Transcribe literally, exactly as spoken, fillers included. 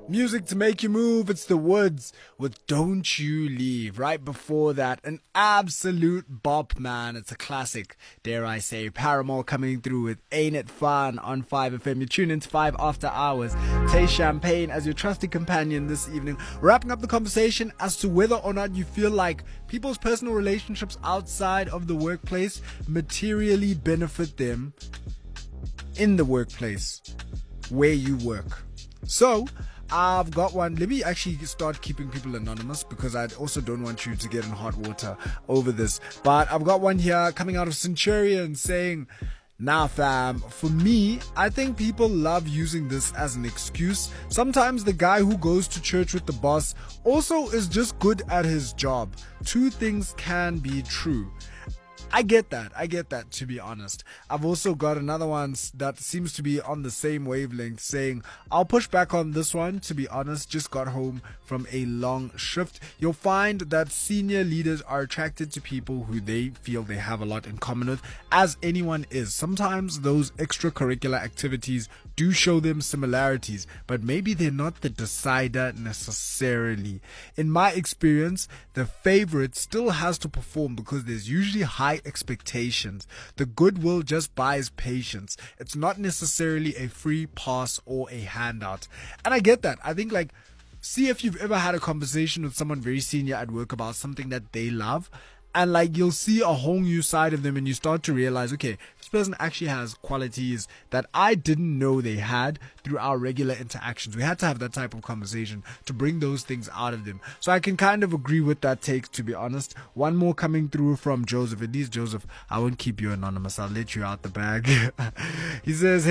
Music to make you move, it's The Woods with Don't You Leave. Right before that, an absolute bop, man. It's a classic, dare I say. Paramore coming through with Ain't It Fun on five F M. You tune into five After Hours. Tay Champagne as your trusty companion this evening. Wrapping up the conversation as to whether or not you feel like people's personal relationships outside of the workplace materially benefit them in the workplace where you work. So, I've got one. Let me actually start keeping people anonymous because I also don't want you to get in hot water over this. But I've got one here coming out of Centurion saying, nah fam, for me, I think people love using this as an excuse. Sometimes the guy who goes to church with the boss also is just good at his job. Two things can be true. I get that. I get that, to be honest. I've also got another one that seems to be on the same wavelength saying, I'll push back on this one, to be honest. Just got home from a long shift. You'll find that senior leaders are attracted to people who they feel they have a lot in common with, as anyone is. Sometimes those extracurricular activities do show them similarities, but maybe they're not the decider necessarily. In my experience, the favorite still has to perform because there's usually high expectations. The goodwill just buys patience. It's not necessarily a free pass or a handout. And I get that. I think, like, see if you've ever had a conversation with someone very senior at work about something that they love, and like you'll see a whole new side of them and you start to realize, okay, this person actually has qualities that I didn't know they had through our regular interactions. We had to have that type of conversation to bring those things out of them. So I can kind of agree with that take, to be honest. One more coming through from Joseph. At least Joseph, I won't keep you anonymous. I'll let you out the bag. He says,